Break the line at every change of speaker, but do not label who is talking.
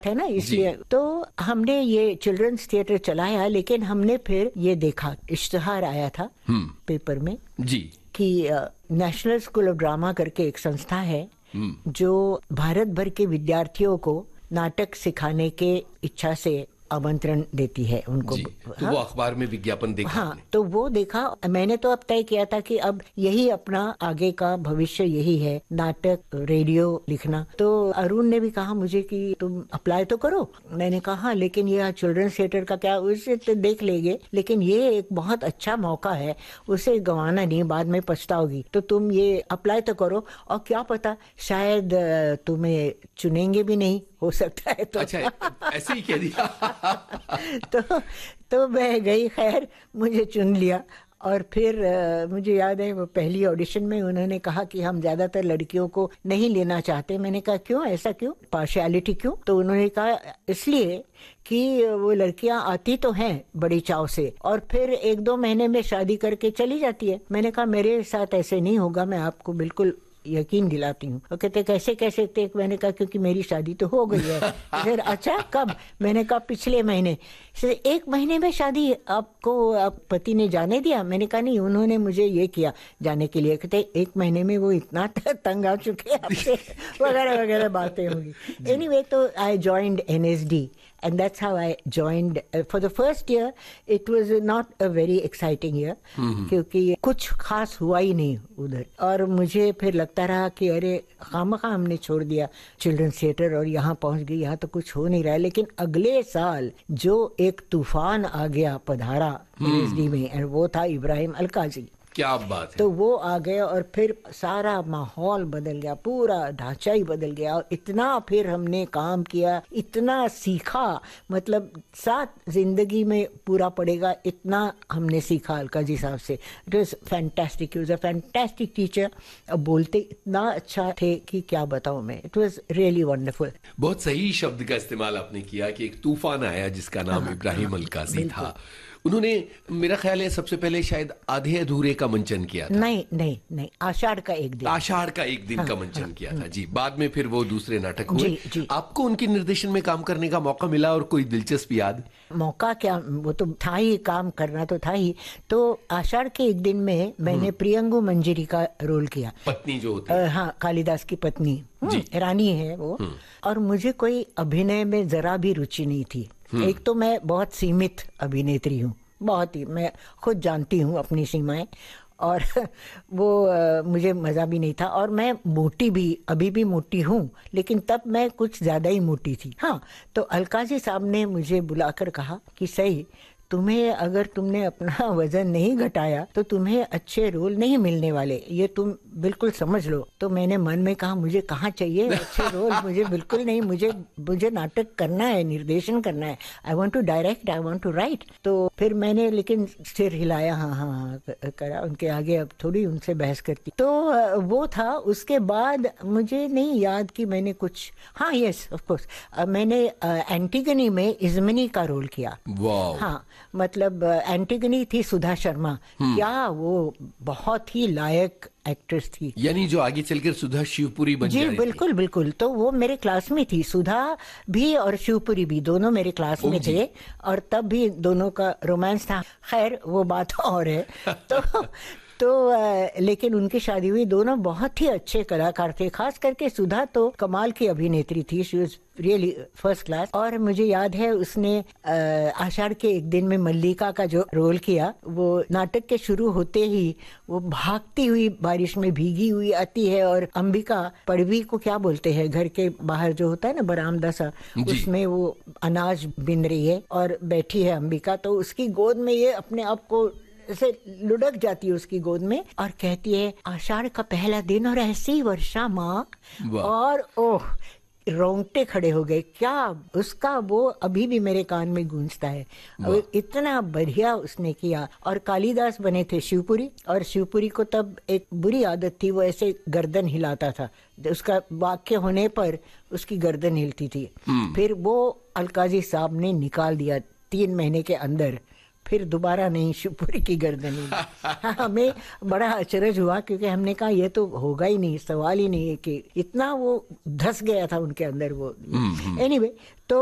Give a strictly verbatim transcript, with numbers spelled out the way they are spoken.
है ना, इसलिए तो हमने ये चिल्ड्रंस थिएटर चलाया। लेकिन हमने फिर ये देखा, इश्तिहार आया था पेपर में
जी
कि नेशनल स्कूल ऑफ ड्रामा करके एक संस्था है जो भारत भर के विद्यार्थियों को नाटक सिखाने के इच्छा से आमंत्रण देती है उनको।
तो हाँ? वो अखबार में विज्ञापन देखा
हाँ
आपने?
तो वो देखा। मैंने तो अब तय किया था कि अब यही अपना आगे का भविष्य यही है, नाटक, रेडियो लिखना। तो अरुण ने भी कहा मुझे कि तुम अप्लाई तो करो। मैंने कहा हाँ, लेकिन ये चिल्ड्रंस थिएटर का क्या, उसे तो देख लेंगे, लेकिन ये एक बहुत अच्छा मौका है, उसे गंवाना नहीं, बाद में पछताओगी। तो तुम ये अप्लाई तो करो, और क्या पता शायद तुम्हें चुनेंगे भी नहीं, हो सकता है। तो
अच्छा, ऐसे ही कह दिया।
तो तो मैं गई, खैर मुझे चुन लिया। और फिर आ, मुझे याद है वो पहली ऑडिशन में उन्होंने कहा कि हम ज्यादातर लड़कियों को नहीं लेना चाहते। मैंने कहा क्यों, ऐसा क्यों, पार्शियलिटी क्यों? तो उन्होंने कहा इसलिए कि वो लड़कियां आती तो हैं बड़ी चाव से और फिर एक दो महीने में शादी करके चली जाती है। मैंने कहा मेरे साथ ऐसे नहीं होगा, मैं आपको बिल्कुल यकीन दिलाती हूँ। और कहते कैसे कैसे थे? मैंने कहा क्योंकि मेरी शादी तो हो गई है। फिर अच्छा कब? मैंने कहा पिछले महीने। एक महीने में शादी? आपको आप पति ने जाने दिया? मैंने कहा नहीं, उन्होंने मुझे ये किया जाने के लिए। कहते एक महीने में वो इतना तंग आ चुके आपसे, वगैरह वगैरह बातें होगी। एनीवे, तो I joined N S D and that's how I joined. Uh, for the first year it was not a very exciting year क्योंकि कुछ खास हुआ ही नहीं उधर, और मुझे फिर लगता रहा कि अरे खामखा हमने छोड़ दिया चिल्ड्रंस थिएटर और यहाँ पहुंच गई, यहाँ तो कुछ हो नहीं रहा है। लेकिन अगले साल जो एक तूफान आ गया, पधारा एन एस डी में, और वो था इब्राहिम अलकाजी।
क्या बात है।
तो वो आ गया और फिर सारा माहौल बदल गया, पूरा ढांचा ही बदल गया। और इतना फिर हमने काम किया, इतना सीखा, मतलब साथ जिंदगी में पूरा पड़ेगा इतना हमने सीखा अलका जी साहब से। It was fantastic, was a fantastic teacher. अब बोलते इतना अच्छा थे कि क्या बताऊं मैं। It was really wonderful.
बहुत सही शब्द का इस्तेमाल आपने किया कि एक तूफान आया जिसका नाम हाँ, इब्राहिम अलकाजी था। उन्होंने मेरा ख्याल है सबसे पहले शायद आधे अधूरे का मंचन किया था।
नहीं नहीं नहीं, आषाढ़ का एक दिन,
आषाढ़ का एक दिन हाँ, का मंचन हाँ, किया था जी। बाद में फिर वो दूसरे नाटक हुए।
जी, जी।
आपको उनके निर्देशन में काम करने का मौका मिला और कोई दिलचस्प याद?
मौका क्या, वो तो था ही, काम करना तो था ही। तो आषाढ़ के एक दिन में मैंने प्रियंगु मंजरी का रोल किया,
पत्नी जो होती है।
हाँ, कालिदास की पत्नी, रानी है वो। और मुझे कोई अभिनय में जरा भी रुचि नहीं थी। एक तो मैं बहुत सीमित अभिनेत्री हूँ, बहुत ही, मैं खुद जानती हूँ अपनी सीमाएं, और वो आ, मुझे मज़ा भी नहीं था। और मैं मोटी भी, अभी भी मोटी हूँ, लेकिन तब मैं कुछ ज़्यादा ही मोटी थी। हाँ, तो अलकाजी साहब ने मुझे बुलाकर कहा कि सही, तुम्हें अगर तुमने अपना वजन नहीं घटाया तो तुम्हें अच्छे रोल नहीं मिलने वाले, ये तुम बिल्कुल समझ लो। तो मैंने मन में कहा मुझे कहाँ चाहिए अच्छे रोल, मुझे बिल्कुल नहीं, मुझे मुझे नाटक करना है, निर्देशन करना है, I want to direct, I want to right. तो फिर मैंने लेकिन सिर हिलाया, हाँ हाँ हाँ करा, उनके आगे अब थोड़ी उनसे बहस करती। तो वो था। उसके बाद मुझे नहीं याद कि मैंने कुछ, हाँ यस ऑफ कोर्स, मैंने एंटीगनी में इज़्मिनी का रोल किया। हाँ, मतलब एंटीगनी थी सुधा शर्मा। क्या वो बहुत ही लायक एक्ट्रेस थी,
यानी जो आगे चलकर सुधा शिवपुरी बन
जी। बिल्कुल बिल्कुल। तो वो मेरे क्लास में थी, सुधा भी और शिवपुरी भी, दोनों मेरे क्लास में थे, और तब भी दोनों का रोमांस था। खैर वो बात और है। तो तो आ, लेकिन उनकी शादी हुई। दोनों बहुत ही अच्छे कलाकार थे, खास करके सुधा तो कमाल की अभिनेत्री थी, she was really first class. और मुझे याद है उसने आषाढ़ के एक दिन में मल्लिका का जो रोल किया, वो नाटक के शुरू होते ही वो भागती हुई बारिश में भीगी हुई आती है, और अंबिका, पड़वी को क्या बोलते हैं, घर के बाहर जो होता है ना बरामदा सा, उसमें वो अनाज बिन रही है और बैठी है अंबिका। तो उसकी गोद में ये अपने आप को ऐसे लुढ़क जाती है उसकी गोद में और कहती है आषाढ़ का पहला दिन और ऐसी वर्षा माँ, और ओह रोंगटे खड़े हो गए। क्या उसका वो अभी भी मेरे कान में गूंजता है। अब इतना बढ़िया उसने किया। और कालिदास बने थे शिवपुरी, और शिवपुरी को तब एक बुरी आदत थी, वो ऐसे गर्दन हिलाता था, उसका वाक्य होने पर उसकी गर्दन हिलती थी। फिर वो अलकाजी साहब ने निकाल दिया तीन महीने के अंदर, फिर दोबारा नहीं शिवपुरी की गर्दन हिली। हमें बड़ा अचरज हुआ क्योंकि हमने कहा ये तो होगा ही नहीं, सवाल ही नहीं है कि इतना वो धस गया था उनके अंदर वो। एनीवे anyway, तो